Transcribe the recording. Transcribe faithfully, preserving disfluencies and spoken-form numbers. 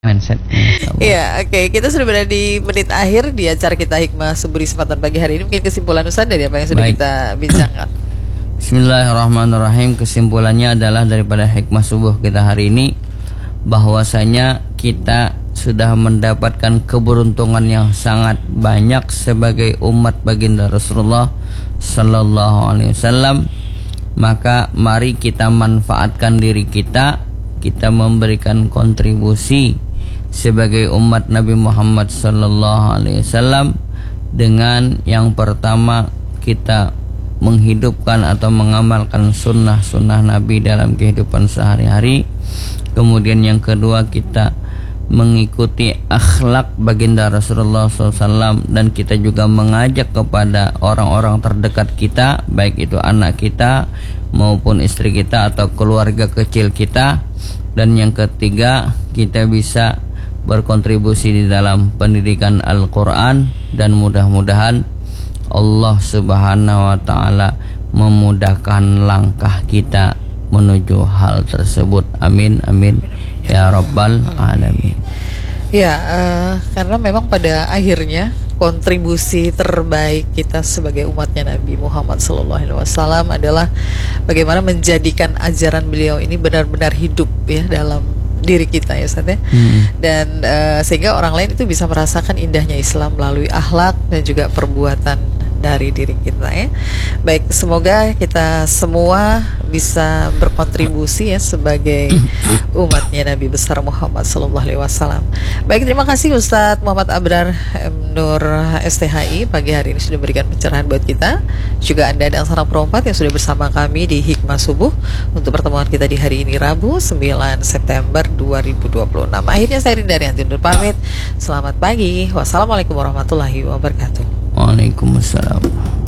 Mindset. Iya, oke. Okay. Kita sudah berada di menit akhir di acara kita Hikmah Subuh di kesempatan pagi hari ini. Mungkin kesimpulan Ustaz dari apa yang sudah Baik. kita bincangkan. Bismillahirrahmanirrahim. Kesimpulannya adalah daripada Hikmah Subuh kita hari ini, bahwasanya kita sudah mendapatkan keberuntungan yang sangat banyak sebagai umat baginda Rasulullah Sallallahu Alaihi Wasallam. Maka mari kita manfaatkan diri kita, kita memberikan kontribusi sebagai umat Nabi Muhammad Sallallahu Alaihi Wasallam dengan yang pertama kita menghidupkan atau mengamalkan sunnah-sunnah Nabi dalam kehidupan sehari-hari. Kemudian yang kedua kita mengikuti akhlak baginda Rasulullah shallallahu alaihi wasallam, dan kita juga mengajak kepada orang-orang terdekat kita, baik itu anak kita maupun istri kita atau keluarga kecil kita. Dan yang ketiga kita bisa berkontribusi di dalam pendidikan Al-Quran, dan mudah-mudahan Allah Subhanahu wa Ta'ala memudahkan langkah kita menuju hal tersebut. Amin amin ya rabbal alamin. Ya, uh, karena memang pada akhirnya kontribusi terbaik kita sebagai umatnya Nabi Muhammad Sallallahu Alaihi Wasallam adalah bagaimana menjadikan ajaran beliau ini benar-benar hidup ya dalam diri kita ya Ustaz ya. Hmm. Dan uh, sehingga orang lain itu bisa merasakan indahnya Islam melalui akhlak dan juga perbuatan dari diri kita ya. Baik, semoga kita semua bisa berkontribusi ya sebagai umatnya Nabi besar Muhammad Sallallahu Alaihi Wasallam. Baik, terima kasih Ustadz Muhammad Abrar M. Nur S T H I pagi hari ini sudah memberikan pencerahan buat kita. Juga Anda dan seorang perempat yang sudah bersama kami di Hikmah Subuh untuk pertemuan kita di hari ini Rabu sembilan September dua ribu dua puluh enam. Akhirnya saya Rinda Rianti undur pamit. Selamat pagi. Wassalamualaikum warahmatullahi wabarakatuh. Waalaikumsalam.